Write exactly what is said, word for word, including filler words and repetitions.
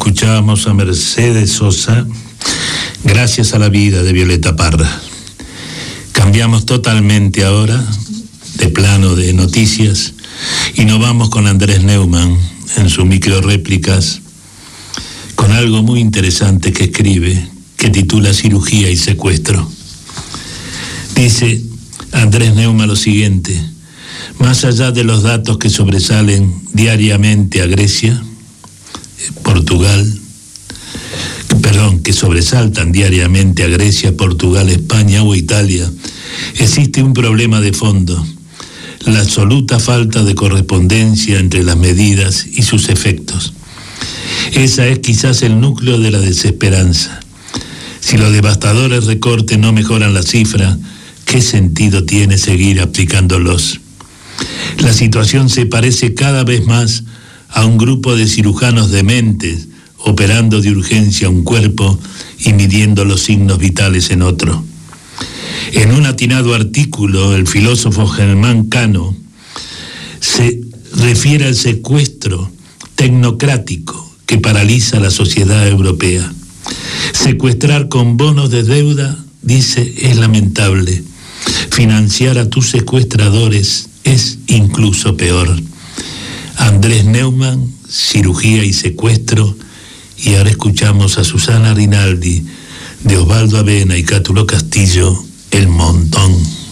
Escuchábamos a Mercedes Sosa, Gracias a la vida, de Violeta Parra. Cambiamos totalmente ahora de plano de noticias y nos vamos con Andrés Neumann en sus microréplicas con algo muy interesante que escribe, que titula Cirugía y secuestro. Dice Andrés Neumann lo siguiente: más allá de los datos que sobresalen diariamente a Grecia, Portugal, perdón, que sobresaltan diariamente a Grecia, Portugal, España o Italia, existe un problema de fondo: la absoluta falta de correspondencia entre las medidas y sus efectos. Esa es quizás el núcleo de la desesperanza. Si los devastadores recortes no mejoran la cifra, ¿qué sentido tiene seguir aplicándolos? La situación se parece cada vez más a un grupo de cirujanos dementes operando de urgencia un cuerpo y midiendo los signos vitales en otro. En un atinado artículo, el filósofo Germán Cano se refiere al secuestro tecnocrático que paraliza la sociedad europea. Secuestrar con bonos de deuda, dice, es lamentable. Financiar a tus secuestradores es incluso peor. Andrés Neumann, Cirugía y secuestro. Y ahora escuchamos a Susana Rinaldi, de Osvaldo Avena y Cátulo Castillo, El Montón.